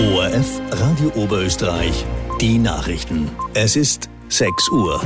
ORF Radio Oberösterreich, die Nachrichten. Es ist 6 Uhr.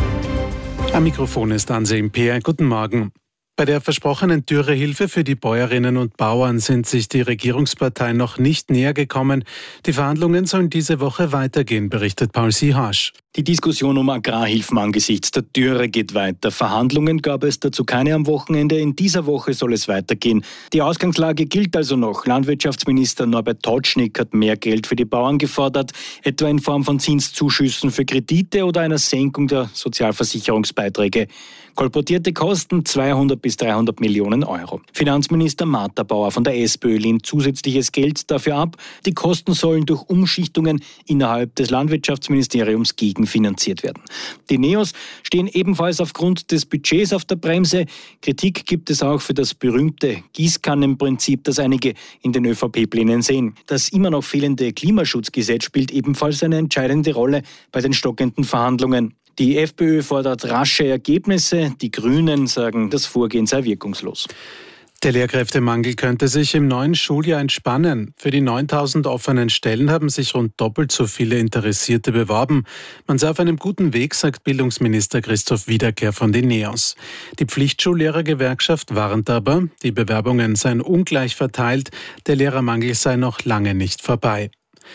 Am Mikrofon ist Ansem Peer. Guten Morgen. Bei der versprochenen Dürrehilfe für die Bäuerinnen und Bauern sind sich die Regierungsparteien noch nicht näher gekommen. Die Verhandlungen sollen diese Woche weitergehen, berichtet Paul Siehasch. Die Diskussion um Agrarhilfen angesichts der Dürre geht weiter. Verhandlungen gab es dazu keine am Wochenende. In dieser Woche soll es weitergehen. Die Ausgangslage gilt also noch. Landwirtschaftsminister Norbert Totschnig hat mehr Geld für die Bauern gefordert, etwa in Form von Zinszuschüssen für Kredite oder einer Senkung der Sozialversicherungsbeiträge. Kolportierte Kosten 200 bis 300 Millionen Euro. Finanzminister Martha Bauer von der SPÖ lehnt zusätzliches Geld dafür ab. Die Kosten sollen durch Umschichtungen innerhalb des Landwirtschaftsministeriums gegenfinanziert werden. Die NEOS stehen ebenfalls aufgrund des Budgets auf der Bremse. Kritik gibt es auch für das berühmte Gießkannenprinzip, das einige in den ÖVP-Plänen sehen. Das immer noch fehlende Klimaschutzgesetz spielt ebenfalls eine entscheidende Rolle bei den stockenden Verhandlungen. Die FPÖ fordert rasche Ergebnisse. Die Grünen sagen, das Vorgehen sei wirkungslos. Der Lehrkräftemangel könnte sich im neuen Schuljahr entspannen. Für die 9.000 offenen Stellen haben sich rund doppelt so viele Interessierte beworben. Man sei auf einem guten Weg, sagt Bildungsminister Christoph Wiederkehr von den NEOS. Die Pflichtschullehrergewerkschaft warnt aber, die Bewerbungen seien ungleich verteilt, der Lehrermangel sei noch lange nicht vorbei.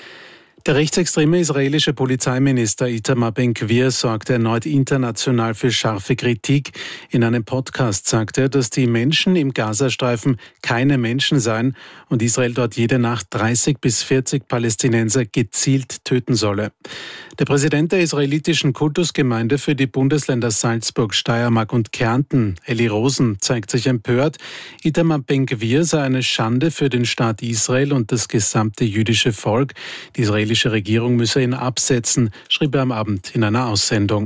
Der rechtsextreme israelische Polizeiminister Itamar Ben-Gvir sorgt erneut international für scharfe Kritik. In einem Podcast sagt er, dass die Menschen im Gazastreifen keine Menschen seien und Israel dort jede Nacht 30 bis 40 Palästinenser gezielt töten solle. Der Präsident der israelitischen Kultusgemeinde für die Bundesländer Salzburg, Steiermark und Kärnten, Eli Rosen, zeigt sich empört. Itamar Ben-Gvir sei eine Schande für den Staat Israel und das gesamte jüdische Volk. Die israelische Regierung müsse ihn absetzen, schrieb er am Abend in einer Aussendung.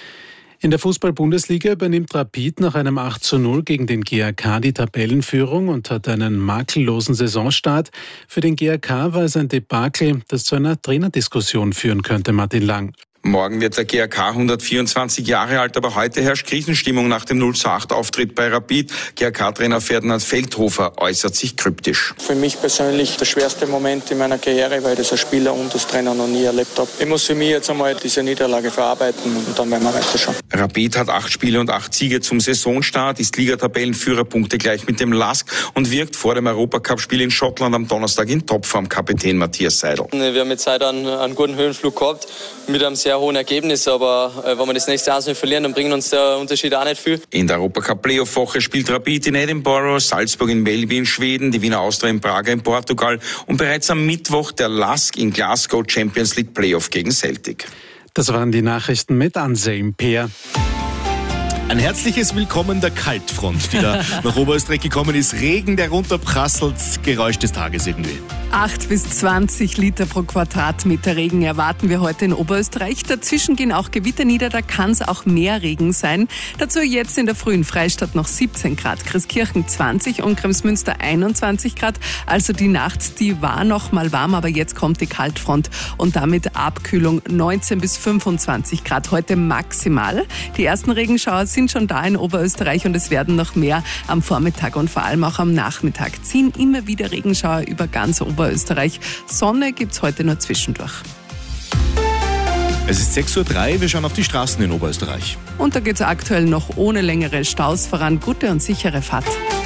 In der Fußball-Bundesliga übernimmt Rapid nach einem 8:0 gegen den GAK die Tabellenführung und hat einen makellosen Saisonstart. Für den GAK war es ein Debakel, das zu einer Trainerdiskussion führen könnte, Martin Lang. Morgen wird der GAK 124 Jahre alt, aber heute herrscht Krisenstimmung nach dem 0:8-Auftritt bei Rapid. GAK-Trainer Ferdinand Feldhofer äußert sich kryptisch. Für mich persönlich der schwerste Moment in meiner Karriere, weil ich das als Spieler und als Trainer noch nie erlebt habe. Ich muss für mich jetzt einmal diese Niederlage verarbeiten und dann werden wir weiterschauen. Rapid hat 8 Spiele und 8 Siege zum Saisonstart, ist Ligatabellenführer, Punkte gleich mit dem LASK und wirkt vor dem Europacup-Spiel in Schottland am Donnerstag in Topform, Kapitän Matthias Seidel. Wir haben jetzt heute einen guten Höhenflug gehabt mit einem sehr hohen Ergebnis, aber wenn wir das nächste 1-0 verlieren, dann bringt uns der Unterschied auch nicht viel. In der Europacup-Playoff-Woche spielt Rapid in Edinburgh, Salzburg in Melby in Schweden, die Wiener Austria in Praga in Portugal und bereits am Mittwoch der LASK in Glasgow Champions League Playoff gegen Celtic. Das waren die Nachrichten mit Ansem Peer. Ein herzliches Willkommen der Kaltfront, die da nach Oberösterreich gekommen ist. Regen, der runterprasselt, Geräusch des Tages irgendwie. 8 bis 20 Liter pro Quadratmeter Regen erwarten wir heute in Oberösterreich. Dazwischen gehen auch Gewitter nieder, da kann es auch mehr Regen sein. Dazu jetzt in der frühen Freistadt noch 17 Grad, Christkirchen 20 und Kremsmünster 21 Grad. Also die Nacht, die war noch mal warm, aber jetzt kommt die Kaltfront und damit Abkühlung 19 bis 25 Grad. Heute maximal. Die ersten Regenschauer sind schon da in Oberösterreich und es werden noch mehr am Vormittag und vor allem auch am Nachmittag. Ziehen immer wieder Regenschauer über ganz Oberösterreich. Sonne gibt's heute nur zwischendurch. Es ist 6:03 Uhr, wir schauen auf die Straßen in Oberösterreich. Und da geht's aktuell noch ohne längere Staus voran. Gute und sichere Fahrt.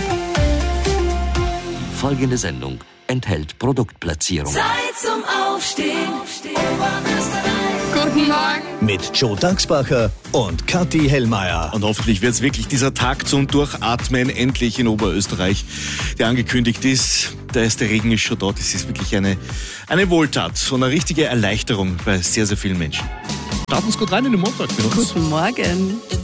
Folgende Sendung enthält Produktplatzierung. Zeit zum Aufstehen. Guten Morgen. Mit Joe Dachsbacher und Kathi Hellmeier. Und hoffentlich wird es wirklich dieser Tag zum Durchatmen endlich in Oberösterreich, der angekündigt ist. Der erste Regen ist schon dort. Es ist wirklich eine Wohltat und eine richtige Erleichterung bei sehr, sehr vielen Menschen. Starten Sie gut rein in den Montag mit uns. Guten Morgen.